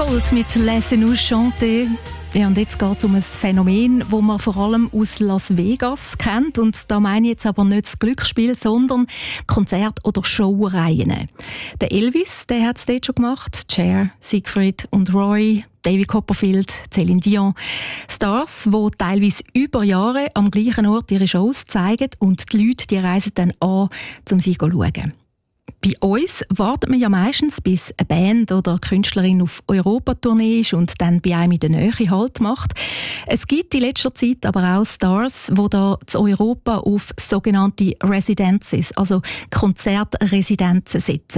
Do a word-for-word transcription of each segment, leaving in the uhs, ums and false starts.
Cold mit «Laissez-nous chanter». Ja, und jetzt geht es um ein Phänomen, das man vor allem aus Las Vegas kennt. Und da meine ich jetzt aber nicht das Glücksspiel, sondern Konzert- oder Showreihen. Der Elvis, der hat es dort schon gemacht. Cher, Siegfried und Roy, David Copperfield, Céline Dion. Stars, die teilweise über Jahre am gleichen Ort ihre Shows zeigen. Und die Leute, die reisen dann an, um sie zu schauen. Bei uns wartet man ja meistens, bis eine Band oder eine Künstlerin auf Europatournee ist und dann bei einem in der Nähe Halt macht. Es gibt in letzter Zeit aber auch Stars, die da zu Europa auf sogenannte Residences, also Konzertresidenzen setzen.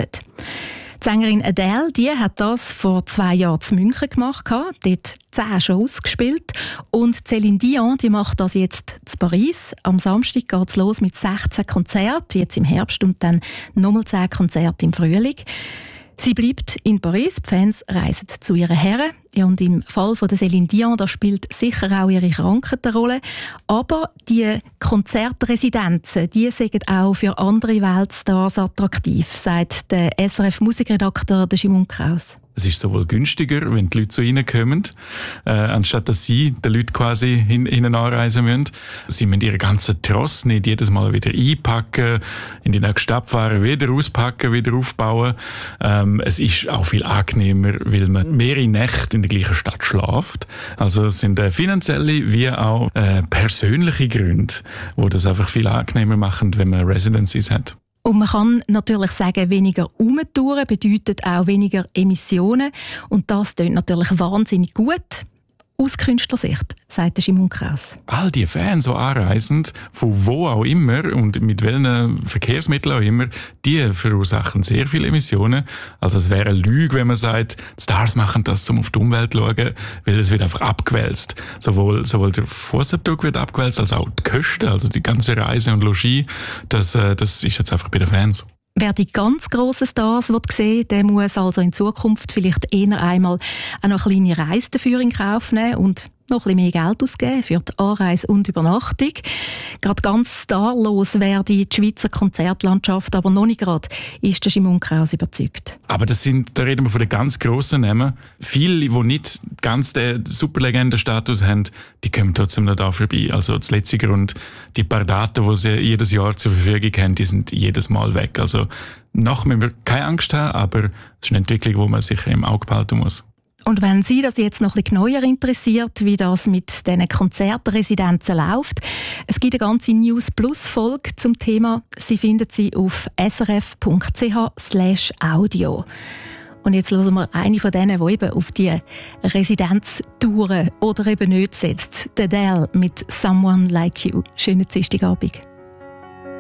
Die Sängerin Adele, die hat das vor zwei Jahren zu München gemacht, dort zehn Shows gespielt. Und Céline Dion, die macht das jetzt zu Paris. Am Samstag geht es los mit sechzehn Konzerten, jetzt im Herbst und dann nochmal zehn Konzerte im Frühling. Sie bleibt in Paris, die Fans reisen zu ihren Herren. Ja, und im Fall von der Céline Dion, da spielt sicher auch ihre Krankheit eine Rolle. Aber die Konzertresidenzen, die sind auch für andere Weltstars attraktiv, sagt der S R F-Musikredakteur Simon Kraus. Es ist sowohl günstiger, wenn die Leute so reinkommen, äh, anstatt dass sie den Leuten quasi hin, hinten anreisen müssen. Sie müssen ihren ganzen Tross nicht jedes Mal wieder einpacken, in die nächste Stadt fahren, wieder auspacken, wieder aufbauen. Ähm, es ist auch viel angenehmer, weil man mehrere Nächte in der gleichen Stadt schläft. Also es sind äh, finanzielle wie auch äh, persönliche Gründe, die das einfach viel angenehmer machen, wenn man Residencies hat. Und man kann natürlich sagen, weniger Umtouren bedeutet auch weniger Emissionen. Und das klingt natürlich wahnsinnig gut. Aus Künstlersicht, sagt Simon Kraus. All die Fans, die anreisen, von wo auch immer und mit welchen Verkehrsmitteln auch immer, die verursachen sehr viele Emissionen. Also es wäre eine Lüge, wenn man sagt, die Stars machen das, um auf die Umwelt zu schauen, weil es wird einfach abgewälzt. Sowohl, sowohl der Fußabdruck wird abgewälzt, als auch die Kosten, also die ganze Reise und Logis. Das, das ist jetzt einfach bei den Fans. Wer die ganz grossen Stars sehen will, der muss also in Zukunft vielleicht eher einmal auch noch eine kleine Reise dafür in Kauf nehmen und noch ein bisschen mehr Geld ausgeben für die Anreise und Übernachtung. Gerade ganz starlos wäre die Schweizer Konzertlandschaft, aber noch nicht gerade, ist der Simon Kraus überzeugt. Aber das sind, da reden wir von den ganz grossen Namen. Viele, die nicht ganz den Superlegenden-Status haben, die kommen trotzdem noch da vorbei. Also das letzte Grund, die paar Daten, die sie jedes Jahr zur Verfügung haben, die sind jedes Mal weg. Also noch müssen wir keine Angst haben, aber es ist eine Entwicklung, die man sicher im Auge behalten muss. Und wenn Sie das jetzt noch ein bisschen genauer interessiert, wie das mit diesen Konzertresidenzen läuft, es gibt eine ganze News Plus Folge zum Thema. Sie finden sie auf srf.ch slash audio. Und jetzt hören wir eine von denen, die eben auf die Residenztouren oder eben nicht setzt. Adele mit «Someone Like You». Schönen Dienstagabend.